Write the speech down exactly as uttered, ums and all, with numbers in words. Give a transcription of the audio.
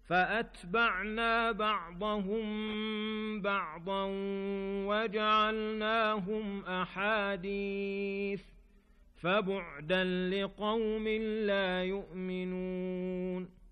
فأتبعنا بعضهم بعضا وجعلناهم أحاديث فبعدا لقوم لا يؤمنون.